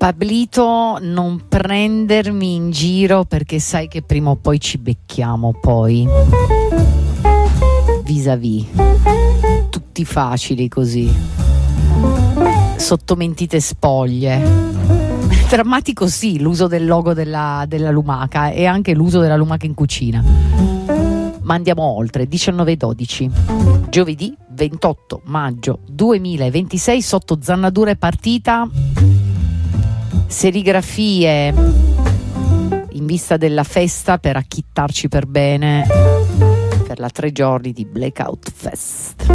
Pablito, non prendermi in giro perché sai che prima o poi ci becchiamo poi. Vis-à-vis. Tutti facili così. Sotto mentite spoglie. Drammatico sì l'uso del logo della lumaca e anche l'uso della lumaca in cucina. Ma andiamo oltre. 19:12 giovedì 28 maggio 2026, sotto Zannadura è partita. Serigrafie in vista della festa per acchittarci per bene per la 3 giorni di Blackout Fest.